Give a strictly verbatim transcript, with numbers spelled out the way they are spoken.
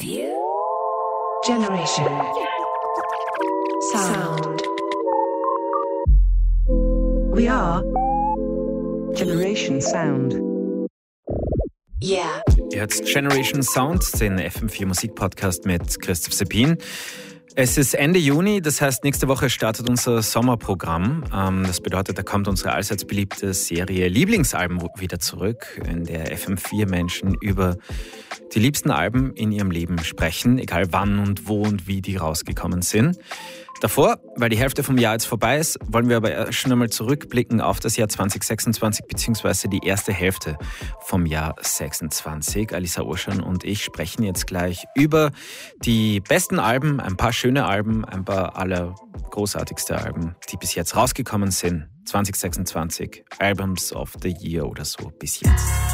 Generation Sound. We are Generation Sound. Yeah. Ihr hört Generation Sound, den F M vier Musikpodcast mit Christoph Seppin. Es ist Ende Juni, das heißt, nächste Woche startet unser Sommerprogramm. Das bedeutet, da kommt unsere allseits beliebte Serie Lieblingsalben wieder zurück, in der F M vier Menschen über die liebsten Alben in ihrem Leben sprechen, egal wann und wo und wie die rausgekommen sind. Davor, weil die Hälfte vom Jahr jetzt vorbei ist, wollen wir aber schon einmal zurückblicken auf das Jahr zwanzig sechsundzwanzig beziehungsweise die erste Hälfte vom Jahr sechsundzwanzig. Alisa Urschan und ich sprechen jetzt gleich über die besten Alben, ein paar schöne Alben, ein paar aller großartigste Alben, die bis jetzt rausgekommen sind. zwanzig sechsundzwanzig, Albums of the Year oder so bis jetzt.